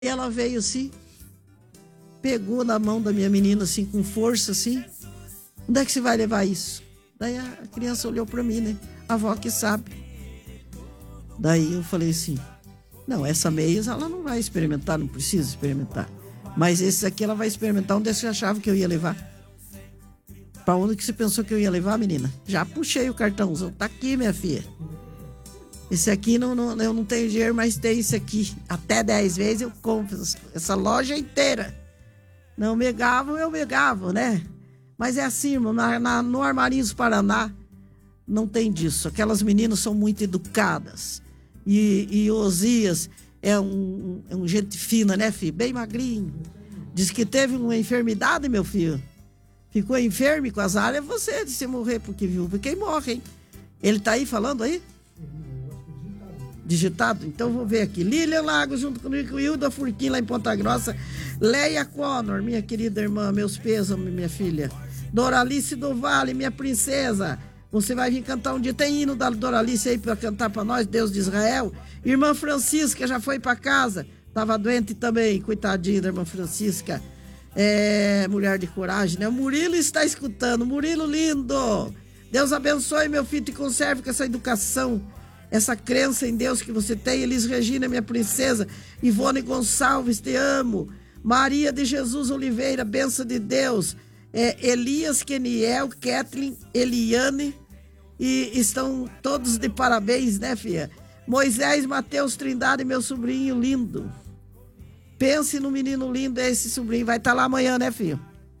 ela veio assim, pegou na mão da minha menina assim, com força assim. Onde é que você vai levar isso? Daí a criança olhou para mim, né? A avó que sabe. Daí eu falei assim, não, essa meias ela não vai experimentar, não precisa experimentar. Mas esse aqui ela vai experimentar. Onde você achava que eu ia levar? Para onde que você pensou que eu ia levar, menina? Já puxei o cartãozão. Tá aqui, minha filha. Esse aqui eu não tenho dinheiro, mas tem esse aqui. Até 10 vezes eu compro essa loja inteira. Não me gavam, eu me gavo, né? Mas é assim, irmão, no Armarinhos Paraná não tem disso. Aquelas meninas são muito educadas. E o Osias é um gente fina, né, filho? Bem magrinho. Diz que teve uma enfermidade, meu filho. Ficou enfermo com as áreas, você de se morrer porque viu. Porque quem morre, hein? Ele tá aí falando aí? Digitado? Então vou ver aqui. Lilian Lagos, junto comigo, Hilda Furquim, lá em Ponta Grossa. Leia Connor, minha querida irmã, meus pêsames, minha filha. Doralice do Vale, minha princesa. Você vai vir cantar um dia. Tem hino da Doralice aí para cantar para nós, Deus de Israel. Irmã Francisca já foi para casa. Tava doente também, coitadinha da irmã Francisca. Mulher de coragem, né? O Murilo está escutando. Murilo lindo. Deus abençoe, meu filho, te conserve com essa educação, essa crença em Deus que você tem. Elis Regina, minha princesa. Ivone Gonçalves, te amo. Maria de Jesus Oliveira, benção de Deus. Elias, Keniel, Kathleen, Eliane. E estão todos de parabéns, né, filha? Moisés Mateus Trindade, meu sobrinho lindo. Pense no menino lindo, esse sobrinho. Vai estar lá amanhã, né, filho?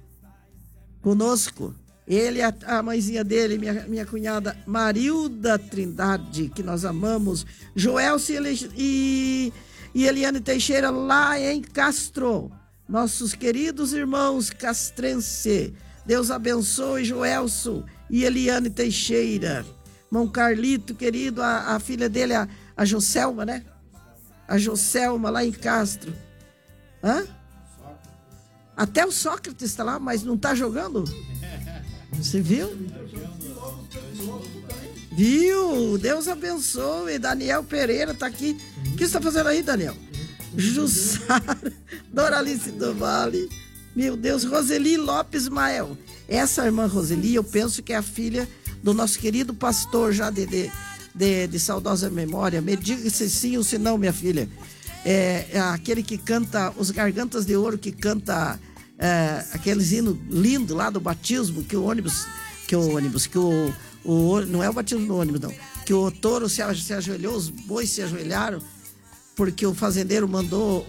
Conosco. Ele, a mãezinha dele, minha cunhada Marilda Trindade, que nós amamos. Joelce e Eliane Teixeira, lá em Castro. Nossos queridos irmãos castrense. Deus abençoe Joelso e Eliane Teixeira. Irmão Carlito, querido, a filha dele, a Joselma, né? A Joselma, lá em Castro. Hã? Até o Sócrates está lá, mas não está jogando? Você viu? Viu? Deus abençoe. Daniel Pereira está aqui. O que você está fazendo aí, Daniel? Jussara, Doralice do Vale. Meu Deus, Roseli Lopes Mael. Essa irmã Roseli, eu penso que é a filha do nosso querido pastor já de saudosa memória. Me diga se sim ou se não, minha filha. É aquele que canta os Gargantas de Ouro, que canta aqueles hinos lindos lá do batismo, que o ônibus, não é o batismo no ônibus, não, que o touro se ajoelhou, os bois se ajoelharam, porque o fazendeiro mandou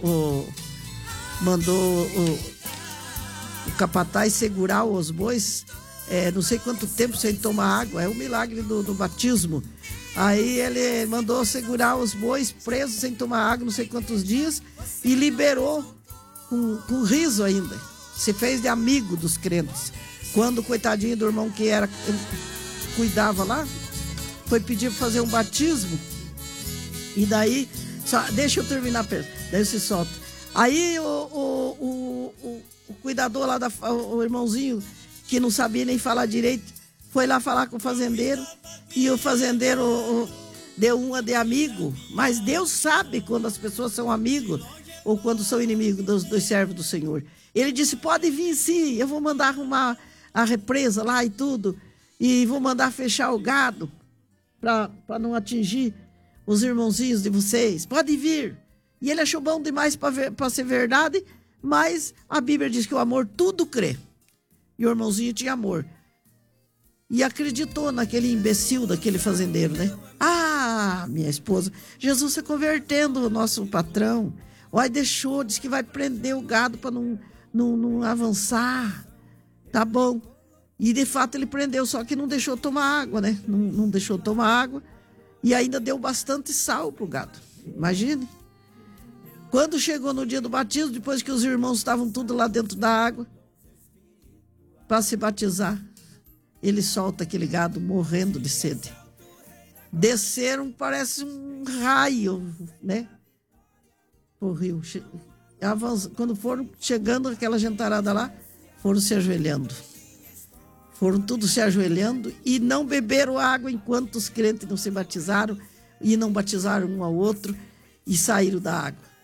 o capataz segurar os bois, não sei quanto tempo sem tomar água. É o milagre do batismo. Aí ele mandou segurar os bois presos sem tomar água não sei quantos dias e liberou com riso ainda. Se fez de amigo dos crentes. Quando o coitadinho do irmão que cuidava lá, foi pedir para fazer um batismo, e daí, deixa eu terminar, daí se solta. Aí o cuidador lá, o irmãozinho, que não sabia nem falar direito, foi lá falar com o fazendeiro, e o fazendeiro deu uma de amigo. Mas Deus sabe quando as pessoas são amigos ou quando são inimigos dos servos do Senhor. Ele disse, pode vir sim, eu vou mandar arrumar a represa lá e tudo, e vou mandar fechar o gado para não atingir os irmãozinhos de vocês. Pode vir. E ele achou bom demais para ser verdade, mas a Bíblia diz que o amor tudo crê. E o irmãozinho tinha amor. E acreditou naquele imbecil daquele fazendeiro, né? Ah, minha esposa, Jesus se convertendo o nosso patrão. Olha, deixou, disse que vai prender o gado para não avançar. Tá bom. E de fato ele prendeu, só que não deixou tomar água, né? Não deixou tomar água. E ainda deu bastante sal pro gado. Imagine. Quando chegou no dia do batismo, depois que os irmãos estavam tudo lá dentro da água para se batizar, ele solta aquele gado morrendo de sede. Desceram, parece um raio, né? O rio. Quando foram chegando aquela gentarada lá, foram se ajoelhando. Foram todos se ajoelhando e não beberam água enquanto os crentes não se batizaram e não batizaram um ao outro e saíram da água.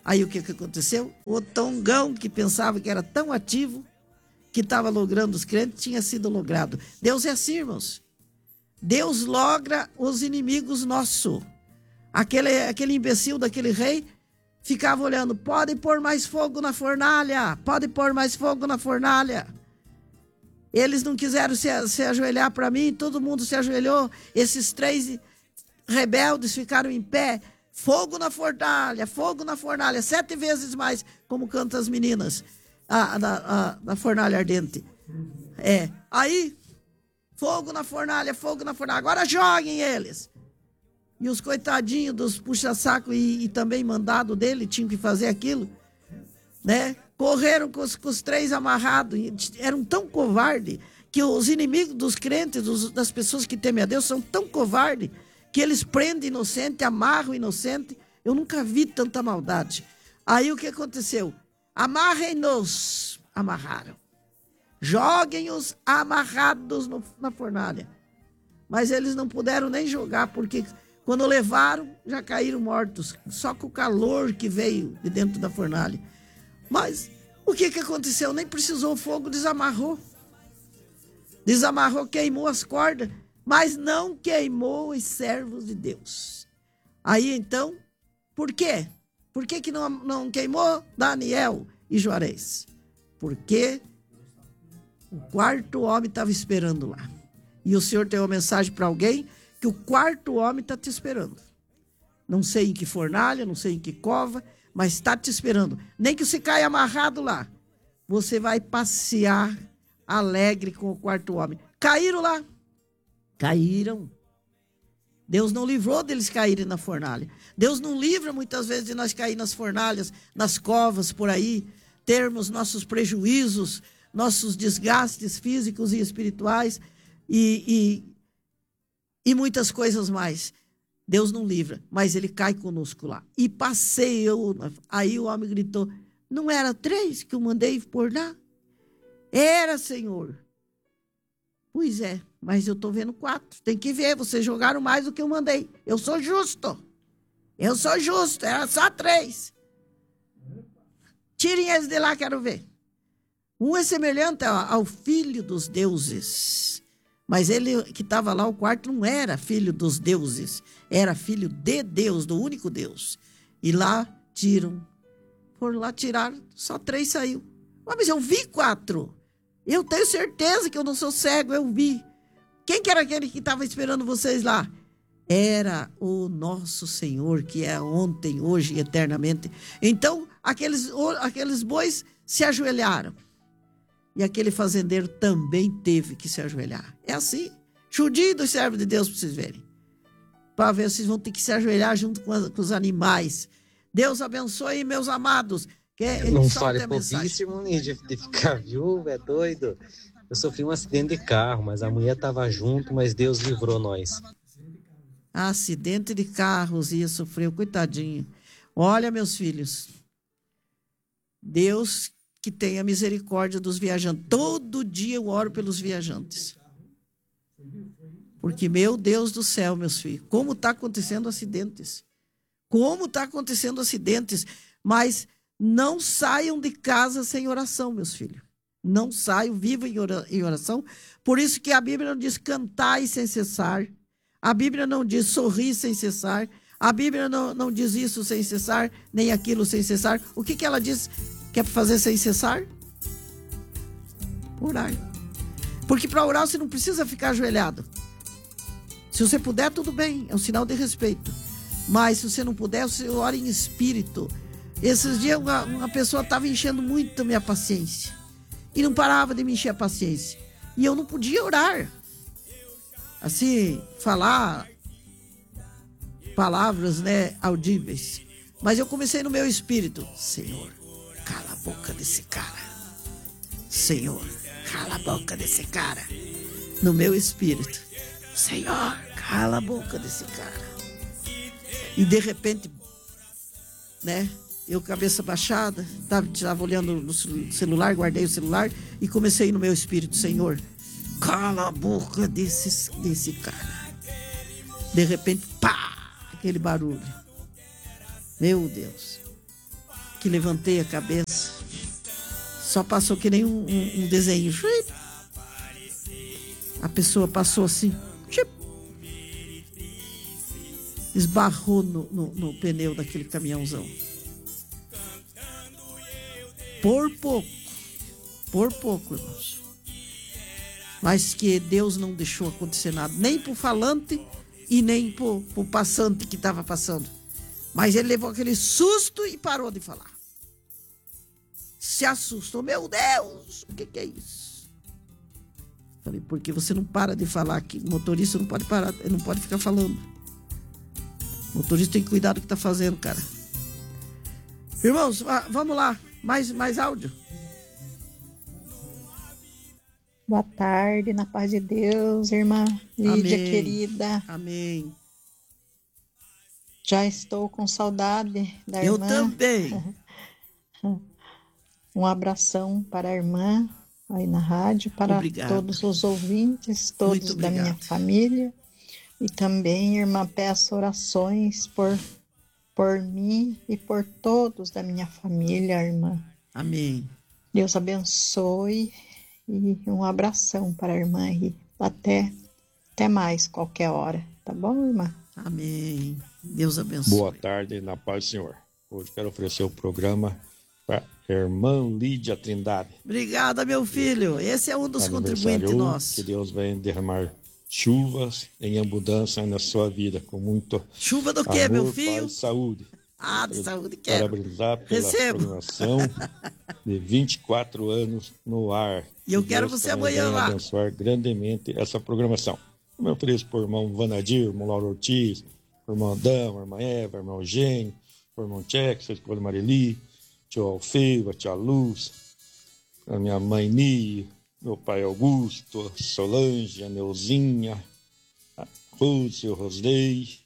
Aí o que aconteceu? O Tongão, que pensava que era tão ativo, que estava logrando os crentes, tinha sido logrado. Deus é assim, irmãos. Deus logra os inimigos nossos. Aquele imbecil daquele rei ficava olhando, pode pôr mais fogo na fornalha, pode pôr mais fogo na fornalha. Eles não quiseram se ajoelhar para mim, todo mundo se ajoelhou. Esses 3 rebeldes ficaram em pé. Fogo na fornalha, 7 vezes mais, como cantam as meninas, na fornalha ardente. Aí, fogo na fornalha, agora joguem eles. E os coitadinhos dos puxa-saco e também mandado dele, tinham que fazer aquilo, né? Correram com os 3 amarrados, eram tão covardes, que os inimigos dos crentes, das pessoas que temem a Deus, são tão covardes, que eles prendem inocente, amarram inocente. Eu nunca vi tanta maldade. Aí o que aconteceu? Amarrem-nos, amarraram. Joguem-os amarrados na fornalha. Mas eles não puderam nem jogar, porque quando levaram, já caíram mortos, só com o calor que veio de dentro da fornalha. Mas o que aconteceu? Nem precisou o fogo, desamarrou. Desamarrou, queimou as cordas, mas não queimou os servos de Deus. Aí então, por quê? Por que não queimou Daniel e Juarez? Porque o 4º homem estava esperando lá. E o Senhor tem uma mensagem para alguém, que o 4º homem está te esperando. Não sei em que fornalha, não sei em que cova, mas está te esperando. Nem que você caia amarrado lá. Você vai passear alegre com o 4º homem. Caíram lá. Caíram. Deus não livrou deles caírem na fornalha. Deus não livra muitas vezes de nós cair nas fornalhas, nas covas por aí, termos nossos prejuízos, nossos desgastes físicos e espirituais e muitas coisas mais. Deus não livra, mas ele cai conosco lá. E passei eu. Aí o homem gritou, não era 3 que eu mandei pôr lá? Era, Senhor. Pois é, mas eu estou vendo 4. Tem que ver, vocês jogaram mais do que eu mandei. Eu sou justo. Era só 3. Tirem eles de lá, quero ver. Um é semelhante ao filho dos deuses. Mas ele que estava lá, o 4º, não era filho dos deuses. Era filho de Deus, do único Deus. E lá foram lá tirar, só 3 saiu. Mas eu vi 4. Eu tenho certeza que eu não sou cego, eu vi. Quem que era aquele que estava esperando vocês lá? Era o nosso Senhor, que é ontem, hoje e eternamente. Então, aqueles bois se ajoelharam. E aquele fazendeiro também teve que se ajoelhar. É assim. Judie dos servos de Deus, para vocês verem. Para ver, vocês vão ter que se ajoelhar junto com os animais. Deus abençoe, meus amados. Não fale pouquíssimo, nem de ficar viúvo, é doido. Eu sofri um acidente de carro, mas a mulher estava junto, mas Deus livrou nós. Acidente de carros, ia sofrer, coitadinho. Olha, meus filhos, Deus que tenha misericórdia dos viajantes. Todo dia eu oro pelos viajantes. Porque, meu Deus do céu, meus filhos, como está acontecendo acidentes. Mas não saiam de casa sem oração, meus filhos. Não saiam, vivam em oração. Por isso que a Bíblia não diz cantai sem cessar. A Bíblia não diz sorrir sem cessar. A Bíblia não diz isso sem cessar, nem aquilo sem cessar. O que ela diz que é para fazer sem cessar? Orar. Porque para orar você não precisa ficar ajoelhado. Se você puder, tudo bem, é um sinal de respeito. Mas se você não puder, você ora em espírito. Esses dias uma pessoa estava enchendo muito a minha paciência. E não parava de me encher a paciência. E eu não podia orar. Assim, falar palavras, né, audíveis. Mas eu comecei no meu espírito. Senhor, cala a boca desse cara. Senhor, cala a boca desse cara. No meu espírito. Senhor, cala a boca desse cara. E de repente, né, eu cabeça baixada, estava olhando no celular, guardei o celular e comecei no meu espírito, Senhor, cala a boca desse cara. De repente, pá, aquele barulho. Meu Deus. que levantei a cabeça, só passou que nem um desenho. A pessoa passou assim, esbarrou no pneu daquele caminhãozão. Por pouco, irmãos. Mas que Deus não deixou acontecer nada, nem pro falante e nem pro passante que estava passando. Mas ele levou aquele susto e parou de falar. Se assustou. Meu Deus, o que é isso? Falei, porque você não para de falar que o motorista não pode parar, ele não pode ficar falando. O motorista tem que cuidar do que tá fazendo, cara. Irmãos, vamos lá. Mais áudio. Boa tarde, na paz de Deus, irmã Lídia, Amém. querida. Amém. Já estou com saudade da Eu irmã. também. Um abração para a irmã aí na rádio, para Obrigado. todos os ouvintes, Muito todos da obrigado. minha família. E também, irmã, peço orações por mim e por todos da minha família, irmã. Amém. Deus abençoe e um abração para a irmã e até mais qualquer hora, tá bom, irmã? Amém. Deus abençoe. Boa tarde, na paz do Senhor. Hoje quero oferecer o programa para a irmã Lídia Trindade. Obrigada, meu filho. Esse é um dos contribuintes Que nossos. Deus venha derramar chuvas em abundância na sua vida, com muito Chuva do quê, amor, meu filho? paz e saúde. Ah, de saúde quero. Parabenizar pela Recebo. programação de 24 anos no ar. E eu Que quero Deus você também amanhã venha lá. abençoar grandemente essa programação. Eu ofereço por irmão Vanadir, irmão Lauro Ortiz, irmão Adão, irmã Eva, irmão Eugênio, irmão Tcheco, sua esposa Marili, tio Alfeu, a tia Luz, a minha mãe Ni, meu pai Augusto, Solange, a Neuzinha, a Rose, o Rosnei,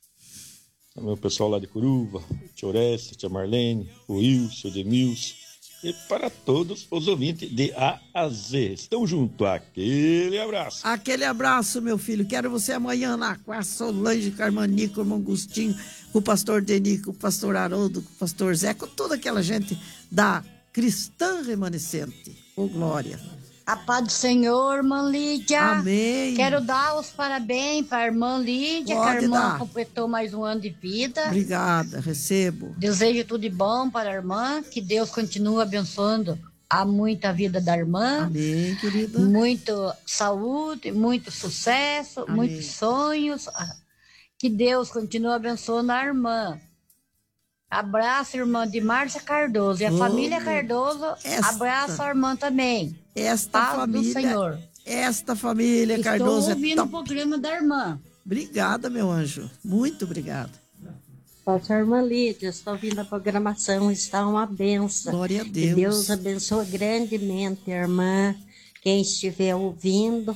o meu pessoal lá de Curuva, tia Oreste, tia Marlene, o Wilson, o Demilson, e para todos os ouvintes de A a Z. Estão juntos. Aquele abraço. Aquele abraço, meu filho. Quero você amanhã lá com a Solange, com a irmã Nico, com o irmão Agostinho, com o pastor Deni, com o pastor Haroldo, com o pastor Zé, com toda aquela gente da Cristã Remanescente. Ô, glória. A paz do Senhor, irmã Lídia. Amém. Quero dar os parabéns para a irmã Lídia, que a Pode irmã dar. completou mais um ano de vida. Obrigada, recebo. Desejo tudo de bom para a irmã, que Deus continue abençoando a muita vida da irmã. Amém, querida. Muito saúde, muito sucesso, Amém. muitos sonhos. Que Deus continue abençoando a irmã. Abraço, irmã de Márcia Cardoso. E a Oh, família Cardoso, esta- abraço a irmã também. Esta Paz família, do Senhor. esta família Estou Cardoso é ouvindo o top. programa da irmã. Obrigada, meu anjo. Muito obrigada. Pastor irmã Lídia, estou ouvindo a programação, está uma benção. Glória a Que Deus. Deus abençoe grandemente a irmã, quem estiver ouvindo.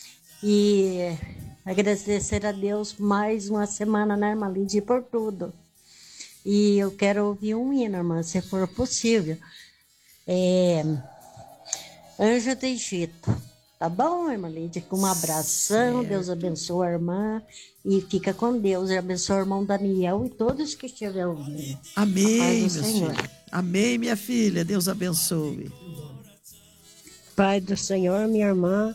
E agradecer a Deus mais uma semana, né, irmã Lídia, por tudo. E eu quero ouvir um hino, irmã, se for possível. Anjo do Egito. Tá bom, irmã Lídia? Com um abração, Certo. Deus abençoe a irmã. E fica com Deus. E abençoe o irmão Daniel e todos que estiverem ouvindo. Amém, Paz do meu Senhor. filho. Amém, minha filha. Deus abençoe. Pai do Senhor, minha irmã,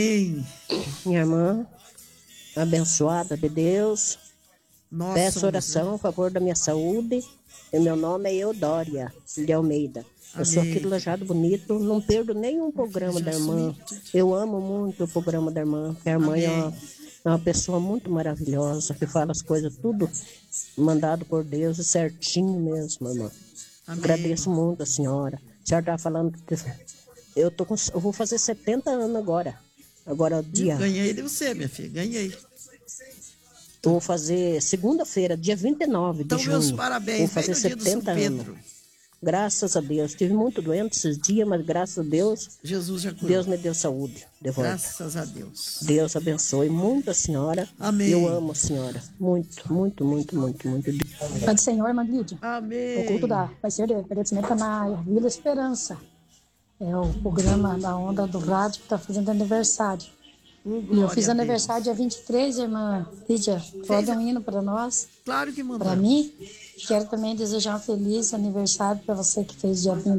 abençoada de Deus. Nossa, Peço oração a favor da minha saúde. E meu nome é Eudória de Almeida. Eu sou Amém. aqui do Lajado Bonito, não perdo nenhum programa da irmã. Eu amo muito o programa da irmã, porque a irmã é uma pessoa muito maravilhosa, que fala as coisas tudo mandado por Deus e certinho mesmo, irmã. Amém. Agradeço muito a senhora. A senhora estava falando que eu vou fazer 70 anos agora. Agora dia. Ganhei de você, minha filha. Ganhei. Eu vou fazer segunda-feira, dia 29 Então, de junho. meus parabéns. Vou fazer Bem no dia do São 70 anos. Pedro. Graças a Deus. Estive muito doente esses dias, mas graças a Deus, Jesus já curou. Deus me deu saúde de volta. Graças a Deus. Deus abençoe muito a senhora. Amém. Eu amo a senhora. Muito, muito, muito, muito, muito. Pai do Senhor, irmã Lídia. Amém. O culto vai ser de agradecimento na Vila Esperança. É o programa da Onda do Rádio que está fazendo aniversário. E eu fiz aniversário dia 23, irmã Lídia. Roda um hino para nós. Claro que mandou. Para mim. Quero também desejar um feliz aniversário para você que fez dia 20.